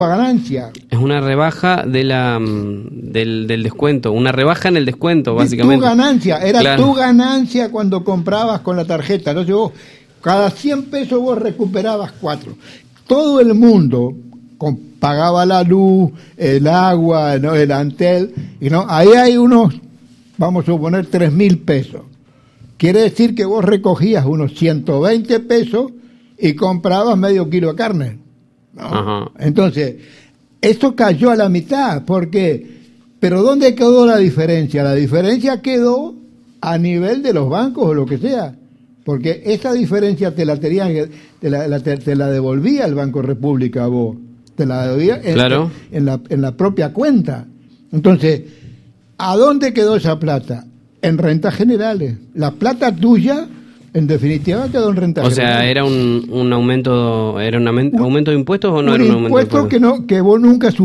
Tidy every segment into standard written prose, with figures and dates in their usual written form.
ganancia. Es una rebaja de del descuento, una rebaja en el descuento, básicamente. Tu ganancia, era claro. Tu ganancia cuando comprabas con la tarjeta. Entonces vos, cada 100 pesos vos recuperabas 4. Todo el mundo pagaba la luz, el agua, ¿no? El Antel, y no, ahí hay unos, vamos a suponer, 3.000 pesos. Quiere decir que vos recogías unos 120 pesos y comprabas medio kilo de carne, ¿no? Ajá. Entonces, esto cayó a la mitad, porque, pero ¿dónde quedó la diferencia? La diferencia quedó a nivel de los bancos o lo que sea, porque esa diferencia te la devolvía el Banco República a vos, te la devolvía claro. en la propia cuenta. Entonces, ¿a dónde quedó esa plata? En rentas generales. La plata tuya, en definitiva, quedó en rentas generales. O sea, ¿era un aumento, aumento de impuestos o no era un aumento de impuestos? Que vos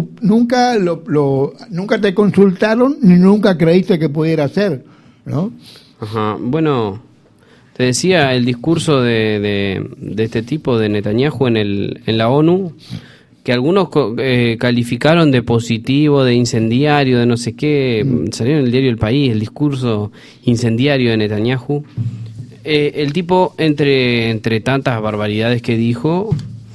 nunca te consultaron ni nunca creíste que pudiera ser, ¿no? Ajá. Bueno, te decía el discurso de este tipo de Netanyahu en la ONU, que algunos calificaron de positivo, de incendiario, de no sé qué. Salió en el diario El País el discurso incendiario de Netanyahu. El tipo, entre tantas barbaridades que dijo,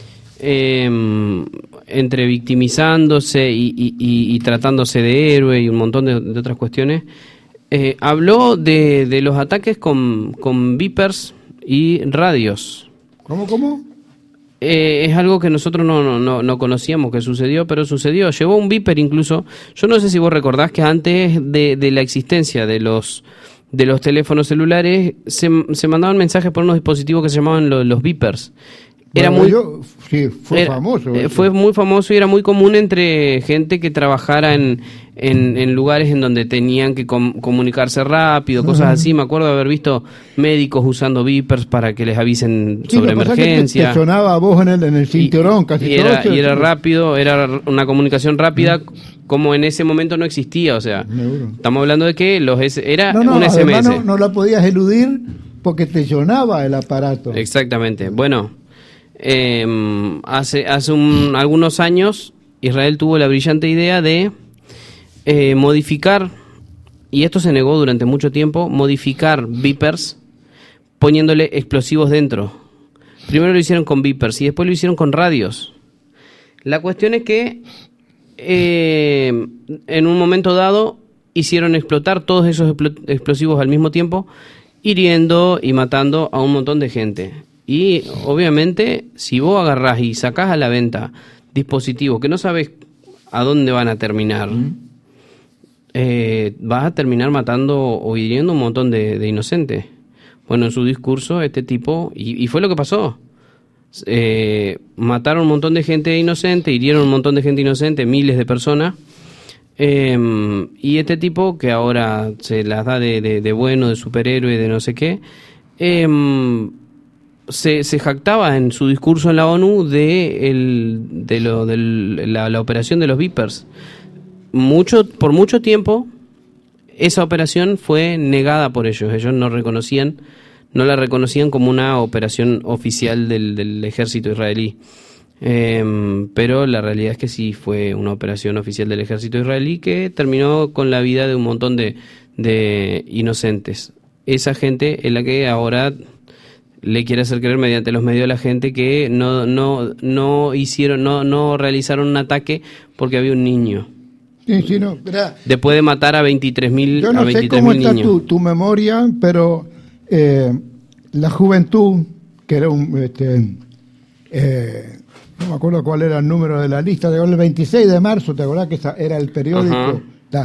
entre victimizándose y tratándose de héroe y un montón de otras cuestiones, habló de los ataques con beepers y radios. ¿Cómo? Es algo que nosotros no conocíamos que sucedió, pero sucedió. Llevó un beeper incluso. Yo no sé si vos recordás que antes de la existencia de los teléfonos celulares se mandaban mensajes por unos dispositivos que se llamaban los beepers. Famoso. Fue muy famoso y era muy común entre gente que trabajara en lugares en donde tenían que comunicarse rápido, cosas así. Me acuerdo de haber visto médicos usando beepers para que les avisen sobre emergencia. Te sonaba a vos en el cinturón, y era rápido, era una comunicación rápida, como en ese momento no existía. O sea, estamos hablando de que era un SMS. No la podías eludir porque te sonaba el aparato. Exactamente. Bueno, hace algunos años Israel tuvo la brillante idea de modificar, y esto se negó durante mucho tiempo, modificar beepers poniéndole explosivos dentro. Primero lo hicieron con beepers y después lo hicieron con radios. La cuestión es que en un momento dado hicieron explotar todos esos explosivos al mismo tiempo, hiriendo y matando a un montón de gente. Y obviamente, si vos agarrás y sacás a la venta dispositivos que no sabes a dónde van a terminar, vas a terminar matando o hiriendo un montón de inocentes. Bueno, en su discurso, este tipo, y fue lo que pasó. Mataron un montón de gente inocente, hirieron un montón de gente inocente, miles de personas. Y este tipo, que ahora se las da de bueno, de superhéroe, de no sé qué, se jactaba en su discurso en la ONU de la operación de los beepers. Por mucho tiempo esa operación fue negada por ellos. Ellos no la reconocían como una operación oficial del ejército israelí. Pero la realidad es que sí fue una operación oficial del ejército israelí que terminó con la vida de un montón de inocentes. Esa gente es la que ahora le quiere hacer creer mediante los medios a la gente que no realizaron un ataque porque había un niño. Sí, no, pero después de matar a 23.000 yo no sé cómo está tu memoria, pero la juventud, que era no me acuerdo cuál era el número de la lista, el 26 de marzo, ¿te acordás que era el periódico?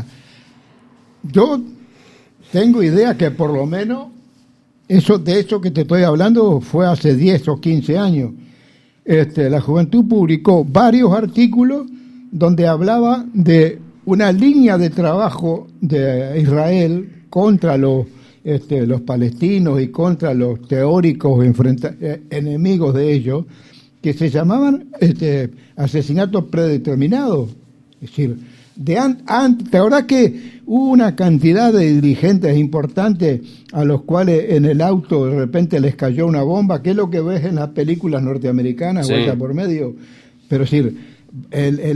Yo tengo idea que por lo menos de eso que te estoy hablando fue hace 10 o 15 años. La juventud publicó varios artículos donde hablaba de una línea de trabajo de Israel contra los palestinos y contra los teóricos enemigos de ellos, que se llamaban asesinatos predeterminados. Es decir, ¿te acordás que hubo una cantidad de dirigentes importantes a los cuales en el auto de repente les cayó una bomba, que es lo que ves en las películas norteamericanas, vuelta por medio? Pero es decir, el